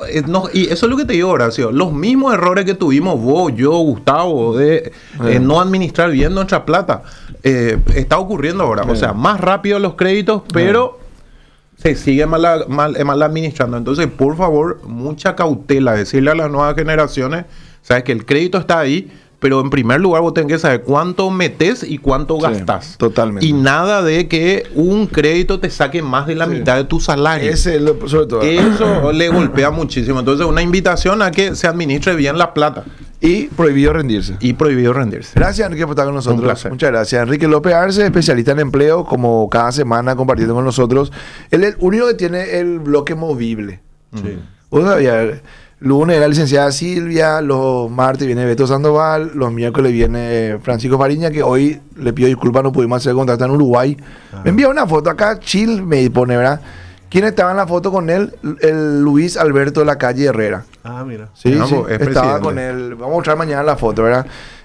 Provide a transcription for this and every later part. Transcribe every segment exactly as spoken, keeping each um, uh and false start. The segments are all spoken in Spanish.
eh, no, y eso es lo que te digo, Horacio. Los mismos errores que tuvimos vos, yo, Gustavo, de eh, no administrar bien nuestra plata, eh, está ocurriendo ahora. O sea, más rápido los créditos, pero se sigue mal, mal, mal administrando. Entonces, por favor, mucha cautela. Decirle a las nuevas generaciones, sabes que el crédito está ahí, pero en primer lugar vos tenés que saber cuánto metes y cuánto Sí, gastas. totalmente. Y nada de que un crédito te saque más de la Sí. mitad de tu salario. Ese es lo, sobre todo. Eso le golpea muchísimo. Entonces, una invitación a que se administre bien la plata. Y prohibido rendirse. Y prohibido rendirse. Gracias, Enrique, por estar con nosotros. Un placer. Muchas gracias. Enrique López Arce, especialista en empleo, como cada semana compartiendo con nosotros. Él es el único que tiene el bloque movible. Sí. Vos sabías, lunes era la licenciada Silvia, los martes viene Beto Sandoval, los miércoles viene Francisco Fariña, que hoy le pido disculpas, no pudimos hacer contacto en Uruguay. Ajá. Me envía una foto acá, chill, me pone, ¿verdad? ¿Quién estaba en la foto con él? El Luis Alberto de la calle Herrera. Ah, mira. Sí, Ah, sí, pues, es estaba presidente. con él. Vamos a mostrar mañana la foto, ¿verdad?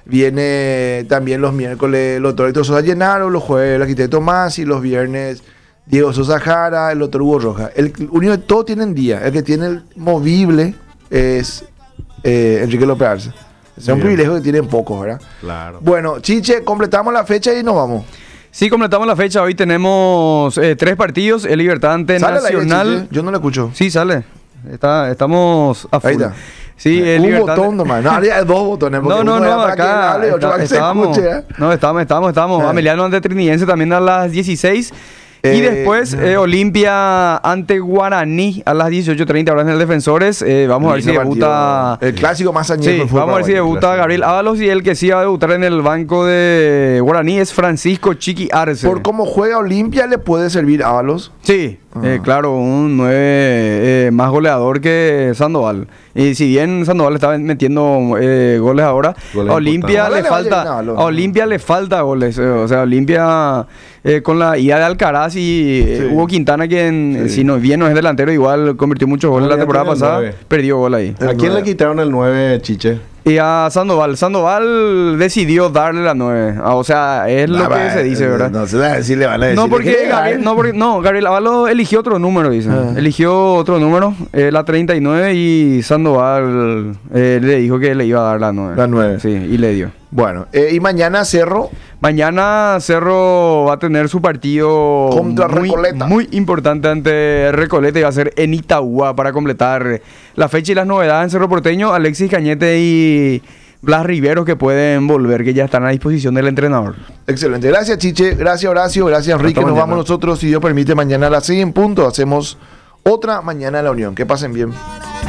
Viene también los miércoles el doctor Héctor Sosa Llenaro, los jueves el arquitecto Más y los viernes Diego Sosa Jara, el doctor Hugo Roja. El único que todos tienen día, el que tiene el movible es eh, Enrique López Arce. Es un Bien. privilegio que tienen pocos, ¿verdad? Claro. Bueno, Chiche, completamos la fecha y nos vamos. Sí, completamos la fecha. Hoy tenemos eh, tres partidos. El Libertad ante ¿Sale al aire, Nacional. Chiche? Yo no lo escucho. Sí, sale. Está, estamos a full. Ahí está. Sí, el Un Libertad. botón nomás. No, había dos botones. porque No, no, uno no, era para que acá hable y otro está- para que se estábamos, escuche, ¿eh? no, estamos, estamos, estamos. Eh. Ameliano ante Trinidense también a las dieciséis. Eh, y después eh, Olimpia ante Guaraní a las dieciocho treinta horas en el Defensores. Eh, vamos a ver si Lindo debuta. partido. El clásico más añejo Sí, del fútbol vamos a ver si paraguayo. debuta Gabriel Ábalos y el que sí va a debutar en el banco de Guaraní es Francisco Chiqui Arce. Por cómo juega Olimpia, le puede servir Ábalos. Sí, Ah. eh, claro, un nueve eh, más goleador que Sandoval. Y si bien Sandoval está metiendo eh, goles ahora, Goles a Olimpia importantes. le Ojalá le vaya bien a falta, Ábalos. a Olimpia le falta goles. eh, o sea, Olimpia eh, con la ida de Alcaraz y eh, Sí. Hugo Quintana, quien Sí. si no bien no es delantero, igual convirtió muchos goles No, la ya temporada tiene el pasada, nueve. perdió gol ahí. ¿A quién le quitaron el nueve, Chiche? Y a Sandoval, Sandoval decidió darle la nueve. Ah, o sea, es lo que se dice, ¿verdad? No se da decir, le van a decir. No, porque Gabriel, no, porque, no, Gabriel Ábalos eligió otro número, dice. Ah. Eligió otro número, eh, la treinta y nueve, y Sandoval eh, le dijo que le iba a dar la nueve. La nueve. Sí, y le dio. Bueno, eh, y mañana Cerro. Mañana Cerro va a tener su partido Contra muy, Recoleta. muy importante ante Recoleta y va a ser en Itagua para completar la fecha y las novedades en Cerro Porteño. Alexis Cañete y Blas Riveros que pueden volver, que ya están a disposición del entrenador. Excelente. Gracias, Chiche. Gracias, Horacio. Gracias, Enrique. Nos mañana. vamos nosotros, si Dios permite, mañana a las seis en punto. Hacemos otra mañana en la Unión. Que pasen bien.